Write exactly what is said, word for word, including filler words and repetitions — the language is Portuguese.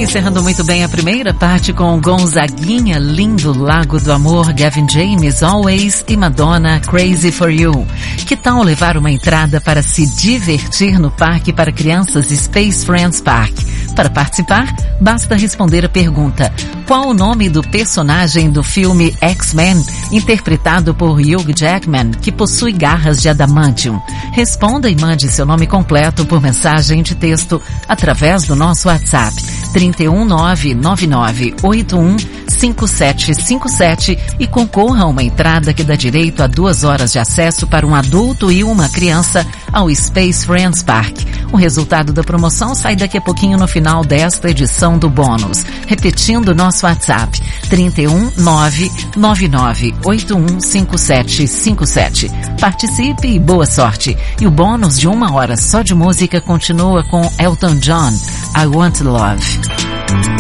Encerrando muito bem a primeira parte com Gonzaguinha, Lindo Lago do Amor, Gavin James, Always e Madonna, Crazy for You. Que tal levar uma entrada para se divertir no parque para crianças Space Friends Park? Para participar, basta responder a pergunta: qual o nome do personagem do filme X-Men, interpretado por Hugh Jackman, que possui garras de adamantium? Responda e mande seu nome completo por mensagem de texto através do nosso WhatsApp trinta e um, nove nove nove oito um cinco sete cinco sete e concorra a uma entrada que dá direito a duas horas de acesso para um adulto e uma criança ao Space Friends Park. O resultado da promoção sai daqui a pouquinho no final desta edição do bônus. Repetindo nosso WhatsApp trinta e um, nove nove nove oito um cinco sete cinco sete. Participe e boa sorte. E o bônus de uma hora só de música continua com Elton John, I Want Love.